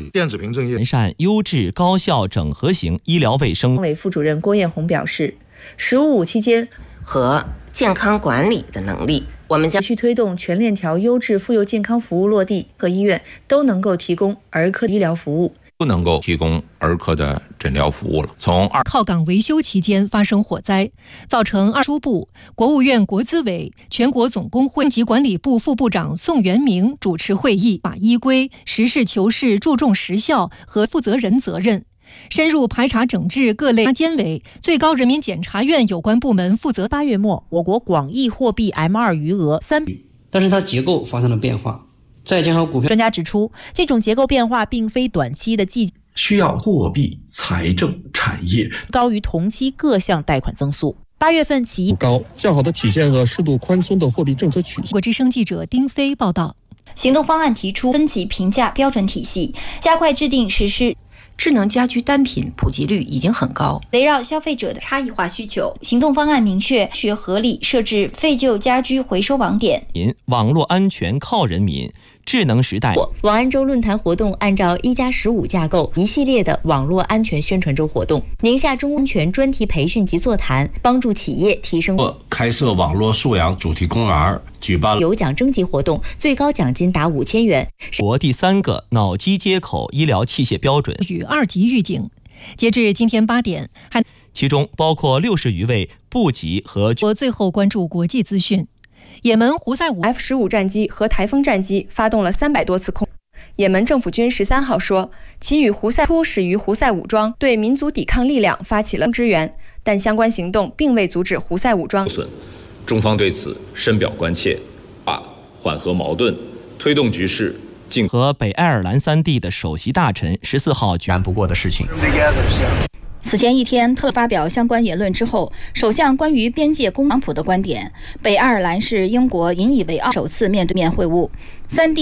电子凭证业， 完善优质高效整合型医疗卫生。 委副主任郭艳红表示，“15+5”期间和健康管理的能力，我们将继续推动全链条优质妇幼健康服务落地，各医院都能够提供儿科医疗服务。 不能够提供儿科的诊疗服务了。 靠港维修期间发生火灾，造成初部国务院国资委全国总工会及管理部副部长宋元明主持会议，把依规实事求是，注重实效和负责人责任，深入排查整治各类监委、最高人民检察院有关部门负责。 8月末，我国广义货币 M2 余额但是它结构发生了变化。再加上股票， 专家指出，这种结构变化并非短期的需要货币、财政、产业高于同期各项贷款增速。8月份企业高，较好的体现了适度宽松的货币政策取向。 国之声记者丁飞报道。 行动方案提出分级评价标准体系，加快制定实施。 智能家居单品普及率已经很高， 围绕消费者的差异化需求，行动方案明确合理设置废旧家居回收网点。 网络安全靠人民。智能时代网安周论坛活动按照1+15架构，一系列的网络安全宣传周活动，宁夏中安全专题培训及座谈，帮助企业提升。 开设网络素养主题公园，举办了有奖征集活动，最高奖金达5000元。 国第3个脑机接口医疗器械标准与2级预警，截至今天8点， 其中包括60余位部级和。 我最后关注国际资讯。也门胡塞武 F-15战机和台风战机发动了300多次空。也门政府军13号说，其与胡塞初始于胡塞武装对民族抵抗力量发起了支援，但相关行动并未阻止胡塞武装。 中方对此深表关切，缓和矛盾，推动局势。 和北爱尔兰3地的首席大臣14号居然不过的事情。 此前一天，特发表相关言论之后，首相关于边界公特朗普的观点，北爱尔兰是英国引以为傲首次面对面会晤，3地